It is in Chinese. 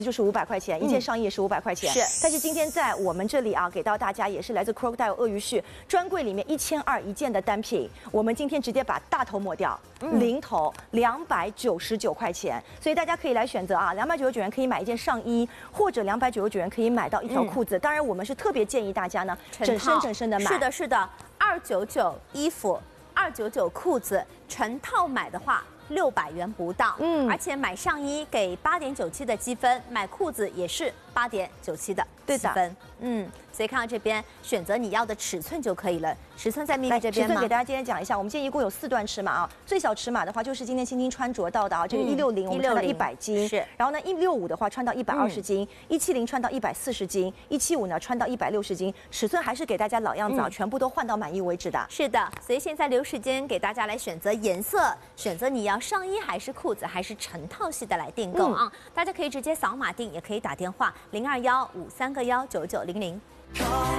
就是500块钱，一件上衣也是500块钱。 是， 但是今天在我们这里啊，给到大家也是来自 Crocodile 鳄鱼絮专柜里面1200一件的单品，我们今天直接把大头抹掉，零头299块钱，所以大家可以来选择啊，299元可以买一件上衣，或者299元可以买到一条裤子。当然，我们是特别建议大家呢，整身的买。 是的，是的，299衣服，299裤子，成套买的话。600元不到，而且买上衣给8.97的积分，买裤子也是8.97的积分，所以看到这边选择你要的尺寸就可以了。尺寸在秘密这边吗？ 尺寸给大家今天讲一下，我们今天一共有4段尺码啊。最小尺码的话就是今天青青穿着到的啊，这个160我们穿到100斤， 是。 然后呢165的话穿到120斤，170穿到140斤，175呢穿到160斤，尺寸还是给大家老样子啊，全部都换到满意为止的。 是的，所以现在留时间给大家来选择颜色，选择你要上衣还是裤子还是成套系的来订购啊。大家可以直接扫码订，也可以打电话0215319900。